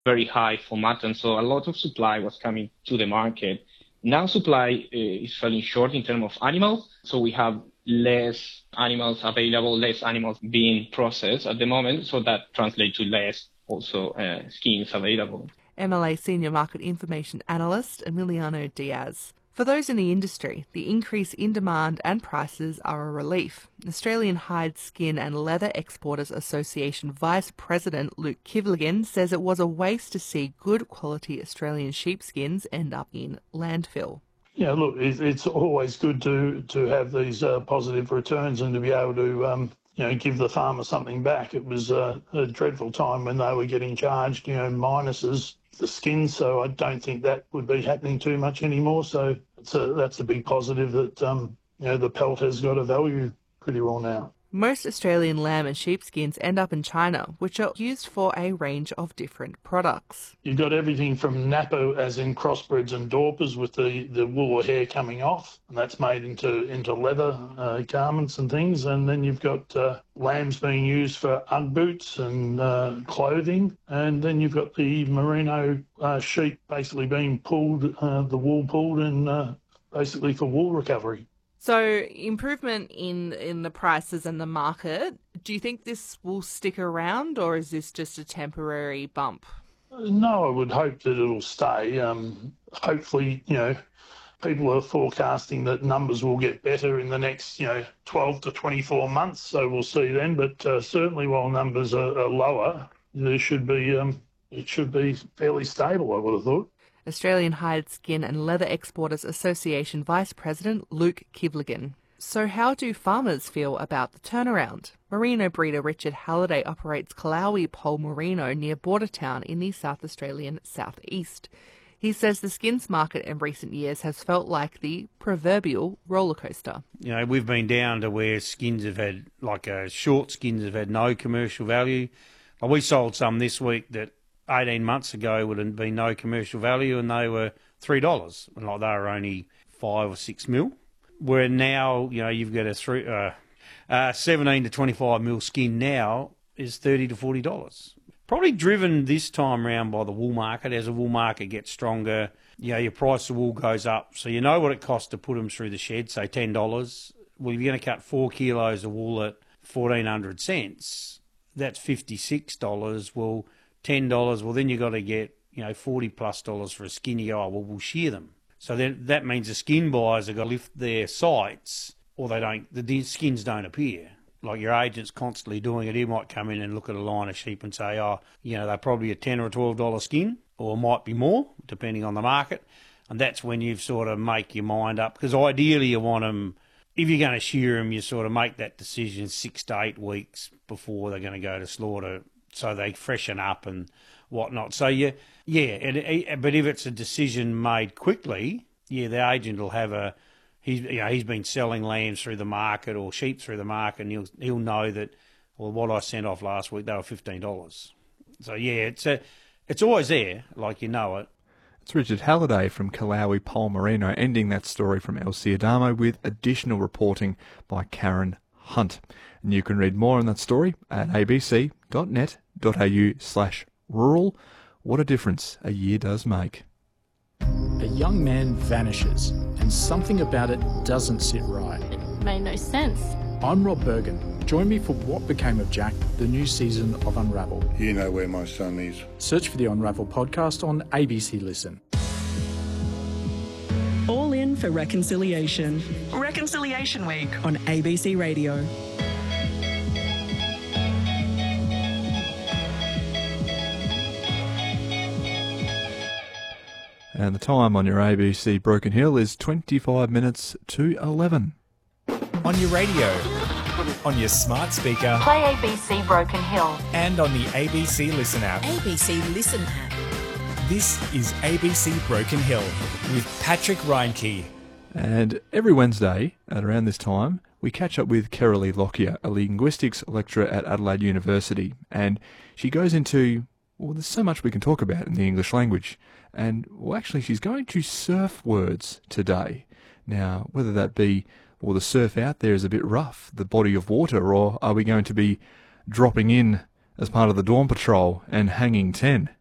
very high for mutton, so a lot of supply was coming to the market. Now supply is falling short in terms of animals, so we have less animals available, less animals being processed at the moment, so that translates to less also skins available. MLA Senior Market Information Analyst Emiliano Diaz. For those in the industry, the increase in demand and prices are a relief. Australian Hide, Skin and Leather Exporters Association Vice President Luke Kivligan says it was a waste to see good quality Australian sheepskins end up in landfill. Yeah, look, it's always good to have these positive returns and to be able to give the farmer something back. It was a dreadful time when they were getting charged, minuses the skins, so I don't think that would be happening too much anymore. So that's a big positive that the pelt has got a value pretty well now. Most Australian lamb and sheepskins end up in China, which are used for a range of different products. You've got everything from Napa, as in crossbreds and Dorpers, with the wool or hair coming off, and that's made into leather garments and things. And then you've got lambs being used for Ugg boots and clothing. And then you've got the merino sheep basically being pulled, the wool pulled, and basically for wool recovery. So improvement in the prices and the market, do you think this will stick around or is this just a temporary bump? No, I would hope that it'll stay. Hopefully, people are forecasting that numbers will get better in the next, 12 to 24 months. So we'll see then. But certainly while numbers are lower, it should be fairly stable, I would have thought. Australian Hide, Skin and Leather Exporters Association Vice President Luke Kivligan. So how do farmers feel about the turnaround? Merino breeder Richard Halliday operates Kalawi Pole Merino near Bordertown in the South Australian southeast. He says the skins market in recent years has felt like the proverbial roller coaster. We've been down to where skins have had, short skins have had no commercial value. We sold some this week that 18 months ago would have been no commercial value, and they were $3, and they were only 5 or 6 mil. Where now, you've got a 17 to 25 mil skin now is $30 to $40. Probably driven this time round by the wool market. As the wool market gets stronger, your price of wool goes up, so you know what it costs to put them through the shed, say $10. Well, if you're going to cut 4 kilos of wool at 1,400 cents, that's $56. Well, $10, well, then you've got to get, $40+ for a skin. You go, we'll shear them. So then that means the skin buyers have got to lift their sights, or the skins don't appear. Like your agent's constantly doing it. He might come in and look at a line of sheep and say, they're probably a $10 or $12 skin, or might be more, depending on the market. And that's when you sort of make your mind up. Because ideally you want them, if you're going to shear them, you sort of make that decision 6 to 8 weeks before they're going to go to slaughter, so they freshen up and whatnot. So, but if it's a decision made quickly, the agent will have he's been selling lambs through the market or sheep through the market, and he'll know that, well, what I sent off last week, they were $15. So, it's always there, like it. It's Richard Halliday from Kalawi Pole Merino, ending that story from El Ciudadamo with additional reporting by Karen Hunt. And you can read more on that story at abc.net.au/rural. What a difference a year does make. A young man vanishes, and something about it doesn't sit right. It made no sense. I'm Rob Bergen. Join me for What Became of Jack, the new season of Unravel. You know where my son is. Search for the Unravel podcast on ABC Listen. All in for Reconciliation. Reconciliation Week on ABC Radio. And the time on your ABC Broken Hill is 25 minutes to 11. On your radio, on your smart speaker, play ABC Broken Hill, and on the ABC Listen app. ABC Listen app. This is ABC Broken Hill with Patrick Reinke. And every Wednesday at around this time, we catch up with Keralee Lockyer, a linguistics lecturer at Adelaide University. And she goes into, there's so much we can talk about in the English language. And, actually, she's going to surf words today. Now, whether that be, the surf out there is a bit rough, the body of water, or are we going to be dropping in as part of the Dawn Patrol and hanging 10?